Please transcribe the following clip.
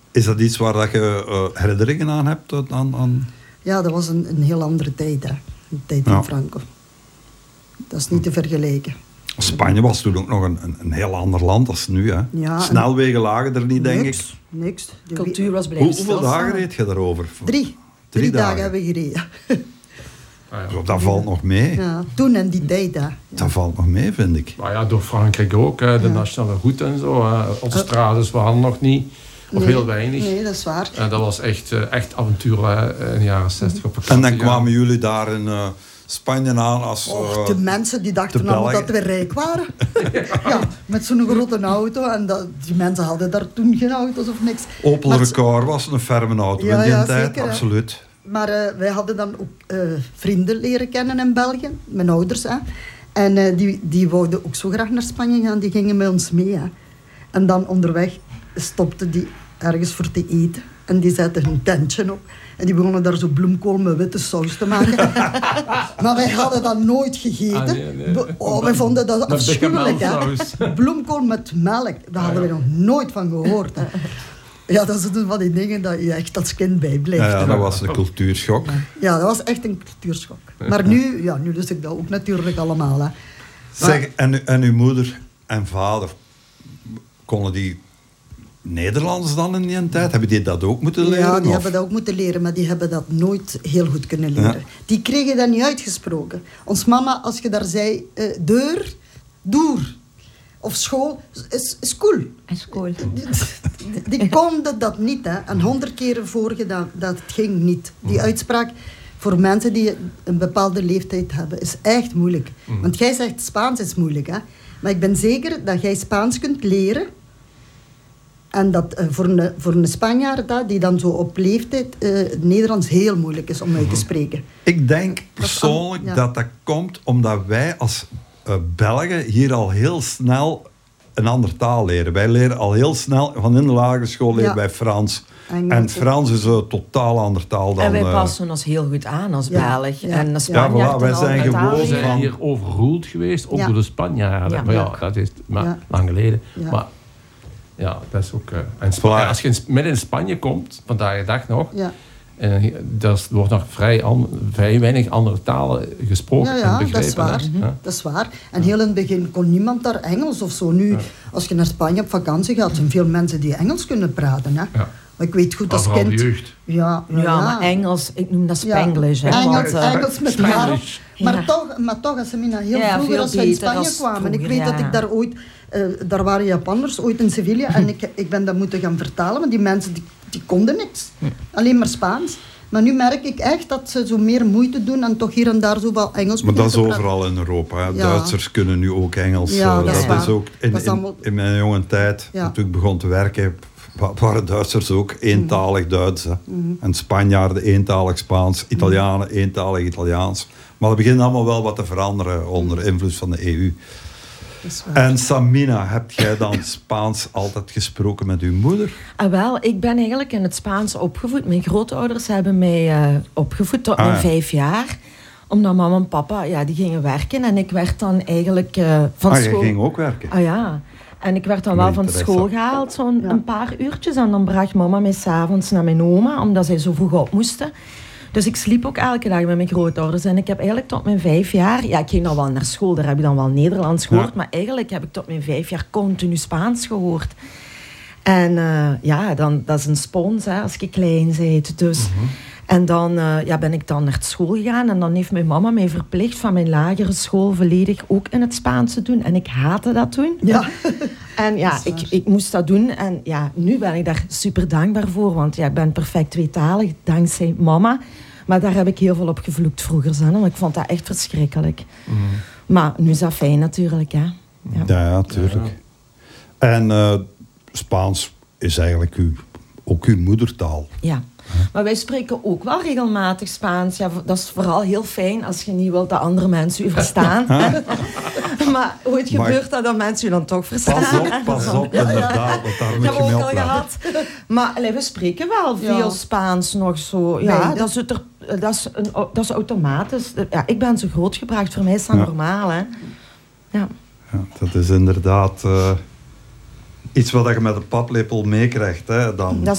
Is dat iets waar dat je herinneringen aan hebt? Ja, dat was een heel andere tijd. Hè. De tijd van Franco. Dat is niet te vergelijken. Spanje was toen ook nog een heel ander land als nu. Hè? Ja, snelwegen lagen er niet, denk ik. Niks. De cultuur was blijven Hoeveel dagen reed je daarover? 3 dagen hebben we gereden. Dat valt nog mee. Ja, toen en die tijd. Hè. Ja. Dat valt nog mee, vind ik. Maar ja, door Frankrijk ook. De nationale route en zo. Autostrades waren nog niet. Of heel weinig. Nee, dat is waar. Dat was echt avontuur in de jaren 60 op vakantie. En dan kwamen jullie daar in Spanje aan als... de mensen die dachten allemaal dat we rijk waren. Ja, met zo'n grote auto. En die mensen hadden daar toen geen auto's of niks. Opel Rekord was een ferme auto in die tijd, zeker, absoluut. Maar wij hadden dan ook vrienden leren kennen in België. Mijn ouders, hè. En die wouden ook zo graag naar Spanje gaan. Die gingen met ons mee, hè. En dan onderweg stopten die ergens voor te eten. En die zetten een tentje op. En die begonnen daar zo bloemkool met witte saus te maken. Maar wij hadden dat nooit gegeten. Nee. Wij vonden dat afschuwelijk. Bloemkool met melk. Daar hadden we nog nooit van gehoord. Hè. Ja, dat zijn van die dingen dat je echt als kind bijblijft. Ja, dat was een cultuurschok. Ja, dat was echt een cultuurschok. Maar nu lust ik dat ook natuurlijk allemaal. Hè. Zeg, en uw moeder en vader, konden die Nederlands dan in die tijd? Hebben die dat ook moeten leren? Ja, die hebben dat ook moeten leren, maar die hebben dat nooit heel goed kunnen leren. Ja. Die kregen dat niet uitgesproken. Ons mama, als je daar zei, deur, doer. Of school, school. School. Die konden dat niet, hè. En 100 keren voorgedaan, dat ging niet. Die uitspraak voor mensen die een bepaalde leeftijd hebben, is echt moeilijk. Want jij zegt Spaans is moeilijk, hè. Maar ik ben zeker dat jij Spaans kunt leren. En dat voor een Spanjaard die dan zo op leeftijd Nederlands heel moeilijk is om uit te spreken. Ik denk persoonlijk dat komt omdat wij als Belgen hier al heel snel een andere taal leren. Wij leren al heel snel, van in de lagere school leren wij Frans. En Frans is een totaal andere taal dan... En wij passen ons heel goed aan als Belg. Ja. En de Spanjaarden wij zijn gewoon We zijn hier overroeld geweest, ook door de Spanjaarden. Ja. Maar dat is lang geleden. Ja. Maar ja, dat is ook... als je midden in Spanje komt, vandaag de dag nog... Ja. En er wordt nog vrij weinig andere talen gesproken en begrepen. Dat is waar. Dat is waar. En heel in het begin kon niemand daar Engels of zo. Nu, als je naar Spanje op vakantie gaat, zijn veel mensen die Engels kunnen praten. Hè. Ja. Maar ik weet goed, als kind... de jeugd. Ja, maar Engels, ik noem dat Spanglish. Engels met Spanglish. Maar toch, als ze vroeger als we in Spanje kwamen. Ik weet dat ik daar ooit... daar waren Japanners ooit in Sevilla. En ik ben dat moeten gaan vertalen. Want die mensen die konden niks. Alleen maar Spaans. Maar nu merk ik echt dat ze zo meer moeite doen en toch hier en daar zo wel Engels maar dat is overal in Europa. Hè. Ja. Duitsers kunnen nu ook Engels. Ja, dat is ook in mijn jonge tijd, toen ik begon te werken, waren Duitsers ook eentalig Duits. Hè. En Spanjaarden eentalig Spaans, Italianen eentalig Italiaans. Maar dat begint allemaal wel wat te veranderen onder invloed van de EU. En Samina, heb jij dan Spaans altijd gesproken met uw moeder? Wel, ik ben eigenlijk in het Spaans opgevoed. Mijn grootouders hebben mij opgevoed tot mijn 5 jaar. Omdat mama en papa, die gingen werken. En ik werd dan eigenlijk van school... jij ging ook werken? Ah ja. En ik werd dan wel van school gehaald, een paar uurtjes. En dan bracht mama mij 's avonds naar mijn oma, omdat zij zo vroeg op moesten. Dus ik sliep ook elke dag met mijn grootouders. En ik heb eigenlijk tot mijn 5 jaar... Ja, ik ging dan wel naar school, daar heb je dan wel Nederlands gehoord. Ja. Maar eigenlijk heb ik tot mijn 5 jaar continu Spaans gehoord. En dat is een spons, hè, als je klein bent. Dus. En dan ben ik dan naar school gegaan. En dan heeft mijn mama mij verplicht van mijn lagere school volledig ook in het Spaans te doen. En ik haatte dat toen. Ja. En ik moest dat doen. En nu ben ik daar super dankbaar voor. Want ik ben perfect tweetalig, dankzij mama. Maar daar heb ik heel veel op gevloekt vroeger. Want ik vond dat echt verschrikkelijk. Maar nu is dat fijn natuurlijk. Hè? Ja, tuurlijk. En Spaans is eigenlijk ook uw moedertaal. Ja. Maar wij spreken ook wel regelmatig Spaans. Ja, dat is vooral heel fijn als je niet wilt dat andere mensen u verstaan. Maar ooit gebeurt dat mensen u dan toch verstaan. Pas op, inderdaad. Dat moet je mee opletten. Maar we spreken wel veel Spaans nog zo. Ja, dat is automatisch. Ja, ik ben zo grootgebracht. Voor mij is dat normaal. Hè. Ja. Ja, dat is inderdaad... iets wat je met een paplepel meekrijgt. Dat